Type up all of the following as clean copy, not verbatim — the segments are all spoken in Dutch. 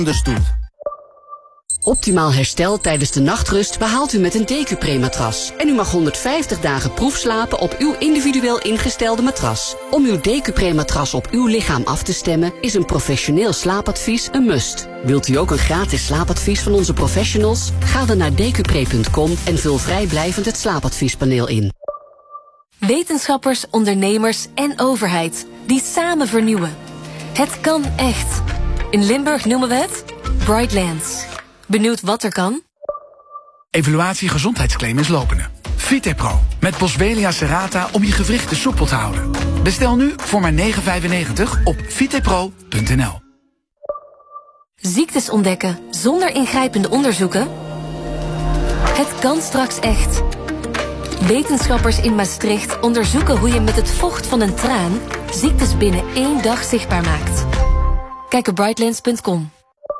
anders doet. Optimaal herstel tijdens de nachtrust behaalt u met een Decupré-matras. En u mag 150 dagen proefslapen op uw individueel ingestelde matras. Om uw Decupré-matras op uw lichaam af te stemmen is een professioneel slaapadvies een must. Wilt u ook een gratis slaapadvies van onze professionals? Ga dan naar decupré.com en vul vrijblijvend het slaapadviespaneel in. Wetenschappers, ondernemers en overheid die samen vernieuwen. Het kan echt. In Limburg noemen we het Brightlands. Benieuwd wat er kan? Evaluatie gezondheidsclaim is lopende. Vitepro met Boswellia serrata om je gewrichten soepel te houden. Bestel nu voor maar €9,95 op vitepro.nl. Ziektes ontdekken zonder ingrijpende onderzoeken? Het kan straks echt. Wetenschappers in Maastricht onderzoeken hoe je met het vocht van een traan ziektes binnen 1 dag zichtbaar maakt. Kijk op brightlands.com.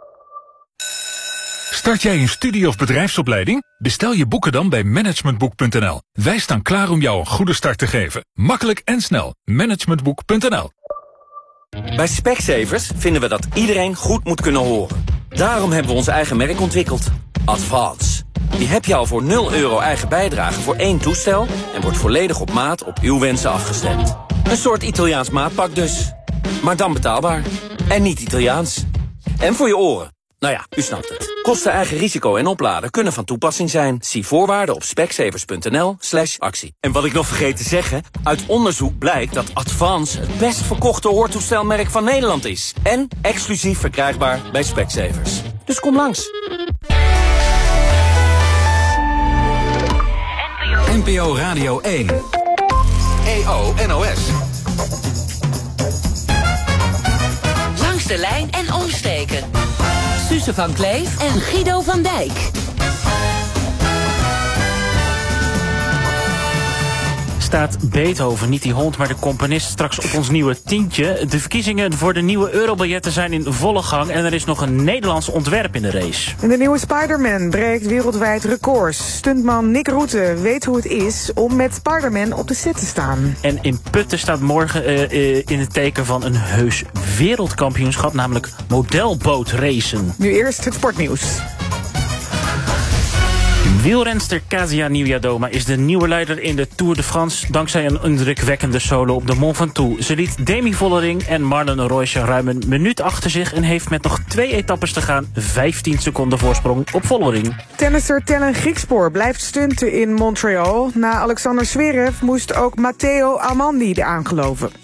Start jij een studie- of bedrijfsopleiding? Bestel je boeken dan bij managementboek.nl. Wij staan klaar om jou een goede start te geven. Makkelijk en snel. Managementboek.nl. Bij Specsavers vinden we dat iedereen goed moet kunnen horen. Daarom hebben we ons eigen merk ontwikkeld. Advance. Die heb je al voor €0 eigen bijdrage voor 1 toestel en wordt volledig op maat op uw wensen afgestemd. Een soort Italiaans maatpak dus. Maar dan betaalbaar. En niet Italiaans. En voor je oren. Nou ja, u snapt het. Kosten, eigen risico en opladen kunnen van toepassing zijn. Zie voorwaarden op specsavers.nl/actie. En wat ik nog vergeet te zeggen, uit onderzoek blijkt dat Advance het best verkochte hoortoestelmerk van Nederland is. En exclusief verkrijgbaar bij Specsavers. Dus kom langs. NPO Radio 1. EO NOS. Langs de lijn en omsteken. Suze van Kleef en Guido van Dijk. Staat Beethoven, niet die hond, maar de componist, straks op ons nieuwe tientje. De verkiezingen voor de nieuwe eurobiljetten zijn in volle gang en er is nog een Nederlands ontwerp in de race. En de nieuwe Spider-Man breekt wereldwijd records. Stuntman Nick Rutte weet hoe het is om met Spider-Man op de set te staan. En in Putten staat morgen in het teken van een heus wereldkampioenschap, namelijk modelbootracen. Nu eerst het sportnieuws. Wielrenster Kasia Nieuwjadoma is de nieuwe leider in de Tour de France dankzij een indrukwekkende solo op de Mont Ventoux. Ze liet Demi Vollering en Marlon Royce ruim een minuut achter zich en heeft met nog 2 etappes te gaan 15 seconden voorsprong op Vollering. Tennisser Tellen Griekspoor blijft stunten in Montreal. Na Alexander Zverev moest ook Matteo Almandi eraan geloven.